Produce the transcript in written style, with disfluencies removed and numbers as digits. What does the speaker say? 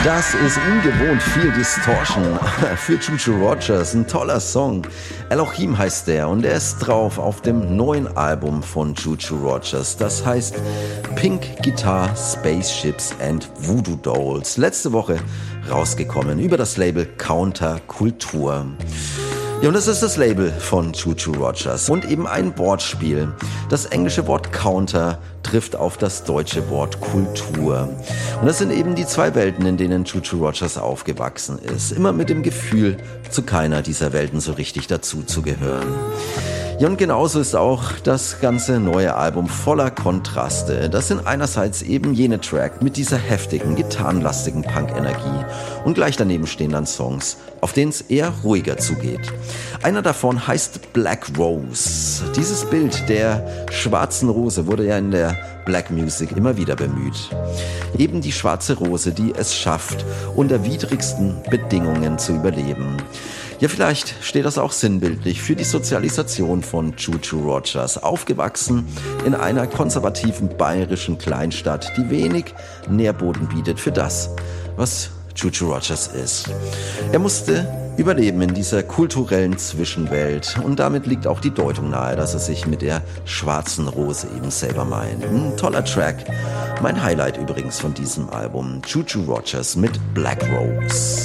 Das ist ungewohnt viel Distortion für Choo Choo Rogers, ein toller Song. Elohim heißt der und er ist drauf auf dem neuen Album von Choo Choo Rogers. Das heißt Pink Guitar, Spaceships and Voodoo Dolls. Letzte Woche rausgekommen über das Label Counterkultur. Ja, und das ist das Label von Choo Choo Rogers und eben ein Wortspiel. Das englische Wort Counter trifft auf das deutsche Wort Kultur. Und das sind eben die zwei Welten, in denen Choo Choo Rogers aufgewachsen ist. Immer mit dem Gefühl, zu keiner dieser Welten so richtig dazu zu gehören. Ja, und genauso ist auch das ganze neue Album voller Kontraste. Das sind einerseits eben jene Track mit dieser heftigen, gitarrenlastigen Punk-Energie und gleich daneben stehen dann Songs, auf denen es eher ruhiger zugeht. Einer davon heißt Black Rose. Dieses Bild der schwarzen Rose wurde ja in der Black Music immer wieder bemüht. Eben die schwarze Rose, die es schafft, unter widrigsten Bedingungen zu überleben. Ja, vielleicht steht das auch sinnbildlich für die Sozialisation von Choo Choo Rogers. Aufgewachsen in einer konservativen bayerischen Kleinstadt, die wenig Nährboden bietet für das, was Choo Choo Rogers ist. Er musste überleben in dieser kulturellen Zwischenwelt und damit liegt auch die Deutung nahe, dass er sich mit der schwarzen Rose eben selber meint. Ein toller Track. Mein Highlight übrigens von diesem Album. Choo Choo Rogers mit Black Rose.